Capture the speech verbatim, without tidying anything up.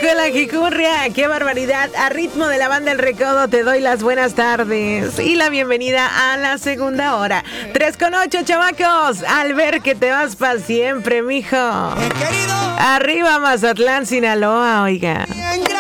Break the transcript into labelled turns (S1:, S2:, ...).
S1: con la jicurria. ¡Qué barbaridad! A ritmo de la banda El Recodo te doy las buenas tardes y la bienvenida a la segunda hora. tres con ocho, chamacos. Al ver que te vas para siempre, mijo. Arriba Mazatlán, Sinaloa, oiga.